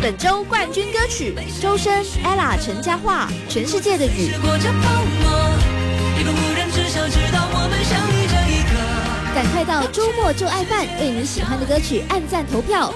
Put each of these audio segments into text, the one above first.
本周冠军歌曲周深 Ella 陈嘉桦全世界的雨。赶快到周末就爱饭为你喜欢的歌曲按赞投票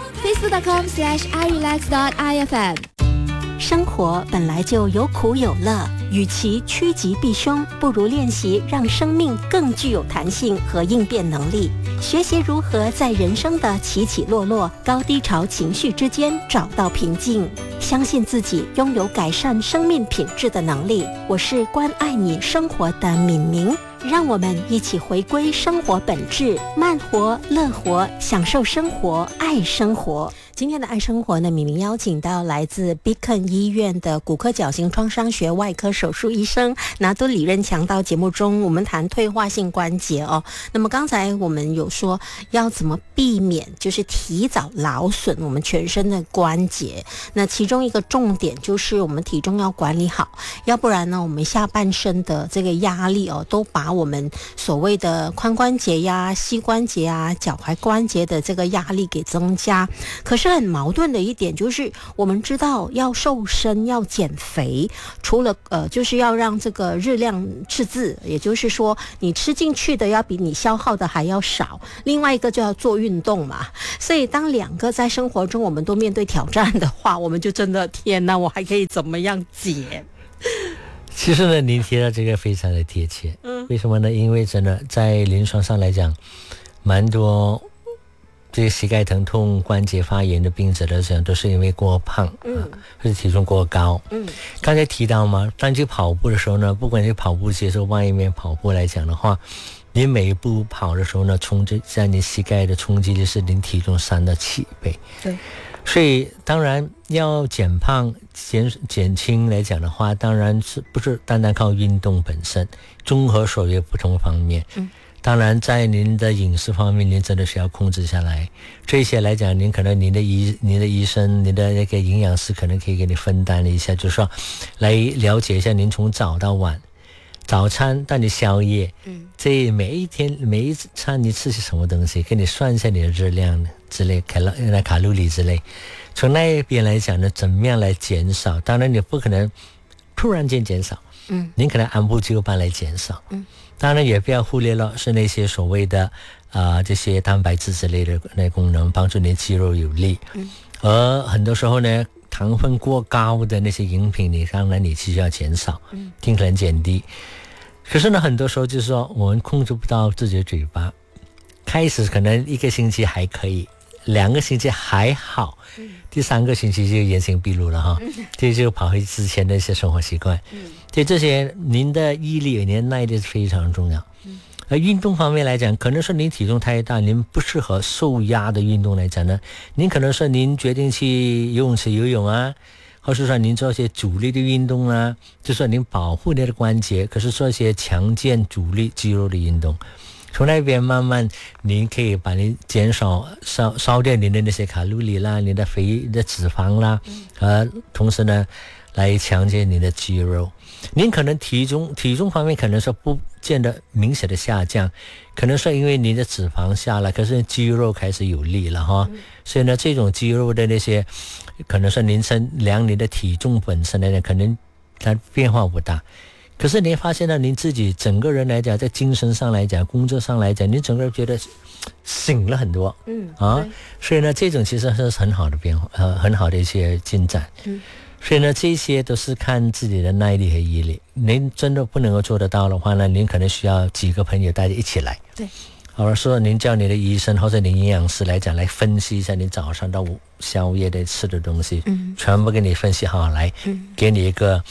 facebook.com/irelax.ifm。 生活本来就有苦有乐，与其趋吉避凶，不如练习让生命更具有弹性和应变能力，学习如何在人生的起起落落、高低潮情绪之间找到平静，相信自己拥有改善生命品质的能力。我是关爱你生活的敏明，让我们一起回归生活本质，慢活、乐活，享受生活，爱生活。今天的爱生活呢，敏明邀请到来自 Beacon 医院的骨科矫形创伤学外科手术医生拿督李任强到节目中，我们谈退化性关节哦。那么刚才我们有说要怎么避免就是提早劳损我们全身的关节，那其中一个重点就是我们体重要管理好，要不然呢我们下半身的这个压力哦，都把我们所谓的髋关节呀、膝关节啊、脚踝关节的这个压力给增加。可是很矛盾的一点就是，我们知道要瘦身要减肥，除了就是要让这个热量赤字，也就是说你吃进去的要比你消耗的还要少，另外一个就要做运动嘛。所以当两个在生活中我们都面对挑战的话，我们就真的天哪，我还可以怎么样解？ 其实呢，您提到这个非常的贴切。为什么呢？因为真的在临床上来讲，蛮多这些膝盖疼痛、关节发炎的病者的时候，都是因为过胖或者体重过高。刚才提到嘛，当你去跑步的时候呢，不管你跑步机或外面跑步来讲的话，你每一步跑的时候呢，在你膝盖的冲击力是你体重3到7倍。对。所以当然要减胖减轻来讲的话，当然是不是单单靠运动本身，综合所有不同方面。当然在您的饮食方面您真的是要控制下来，这些来讲您可能您的医生您的那个营养师可能可以给你分担一下，就是说来了解一下您从早到晚，早餐到你宵夜，这每一餐你吃些什么东西，给你算一下你的热量之类卡路里之类，从那一边来讲呢，怎么样来减少？当然你不可能突然间减少，您可能按部就班来减少。当然也不要忽略了是那些所谓的这些蛋白质之类的那功能，帮助你肌肉有力。而很多时候呢，糖分过高的那些饮品，当然你需要减少，尽可能减低。可是呢，很多时候就是说我们控制不到自己的嘴巴，开始可能1个星期还可以，2个星期还好，第3个星期就原形毕露了哈，这就跑回之前的一些生活习惯。所以这些您的毅力、您的耐力是非常重要。而运动方面来讲，可能说您体重太大，您不适合受压的运动来讲呢，您可能说您决定去游泳池游泳啊，或是说您做一些阻力的运动啊，就是说您保护您的关节，可是做一些强健阻力肌肉的运动。从那边慢慢您可以把您减少烧掉您的那些卡路里啦，你的脂肪啦，同时呢来强健你的肌肉。您可能体重方面可能说不见得明显的下降，可能说因为你的脂肪下来，可是肌肉开始有力了哈。所以呢，这种肌肉的那些可能说您量你的体重本身来讲，可能它变化不大。可是你发现到您自己整个人来讲，在精神上来讲，工作上来讲，你整个人觉得醒了很多。所以呢，这种其实是很好的变化，很好的一些进展。所以呢，这些都是看自己的耐力和毅力。您真的不能够做得到的话呢，您可能需要几个朋友大家一起来。对。或者说您叫你的医生或者你营养师来讲，来分析一下你早上到宵夜的吃的东西，全部给你分析好来，给你一个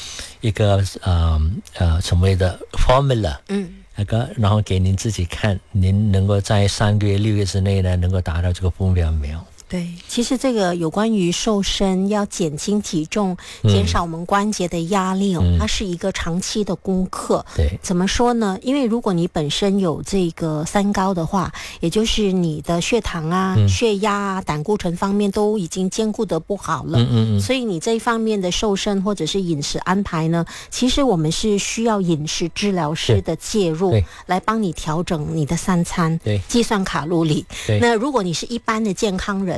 所谓的 formula，然后给您自己看，您能够在3个月、6个月之内呢，能够达到这个目标没有？ 对，其实这个有关于瘦身要减轻体重，减少我们关节的压力它是一个长期的功课。对，怎么说呢？因为如果你本身有这个三高的话，也就是你的血糖啊、血压啊、胆固醇方面都已经兼顾得不好了，所以你这一方面的瘦身或者是饮食安排呢，其实我们是需要饮食治疗师的介入，来帮你调整你的3餐，计算卡路里。那如果你是一般的健康人，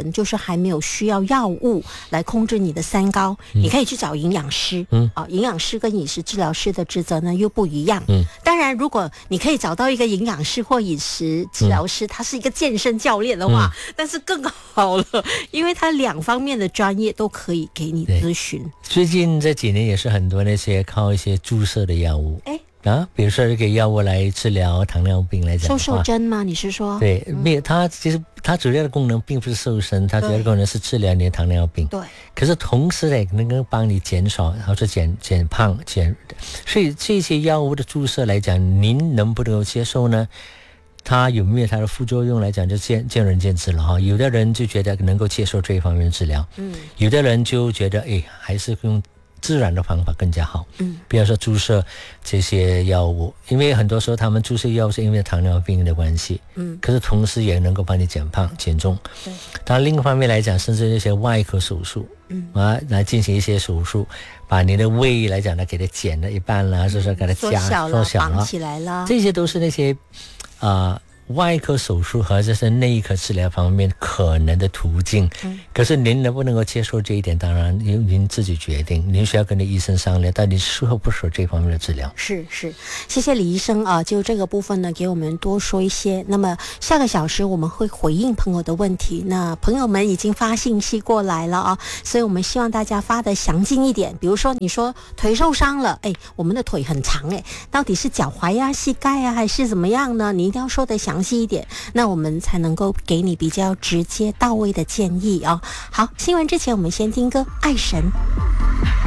人就是还没有需要药物来控制你的三高，你可以去找营养师。营养师跟饮食治疗师的职责呢又不一样。当然如果你可以找到一个营养师或饮食治疗师，他是一个健身教练的话，但是更好了，因为他两方面的专业都可以给你咨询。 最近这几年也是很多那些靠一些注射的药物，比如说这个药物来治疗糖尿病来讲， 瘦针吗？你是说？ 对，没有，它其实它主要的功能并不是瘦身，它主要的功能是治疗你的糖尿病。 对。 可是同时也能够帮你减少或者减胖所以这些药物的注射来讲，您能不能够接受呢？它有没有它的副作用来讲，就见仁见智了哈。有的人就觉得能够接受这一方面的治疗，有的人就觉得还是用自然的方法更加好。比如说注射这些药物，因为很多时候他们注射药物是因为糖尿病的关系，可是同时也能够帮你减胖减重。当然另一方面来讲，甚至那些外科手术，来进行一些手术，把你的胃来讲呢给它减了一半啦，就是说给它缩小了绑起来了， 这些都是那些外科手术和这是内科治疗方面可能的途径。可是您能不能够接受这一点，当然您自己决定，您需要跟你医生商量到底适合不适合这方面的治疗。 是，谢谢李医生啊，就这个部分呢给我们多说一些。那么下个小时我们会回应朋友的问题，那朋友们已经发信息过来了啊，所以我们希望大家发的详尽一点。比如说你说腿受伤了，我们的腿很长，到底是脚踝啊、膝盖啊还是怎么样呢？你一定要说的详细一点，那我们才能够给你比较直接到位的建议啊。好，新闻之前我们先听歌《爱神》。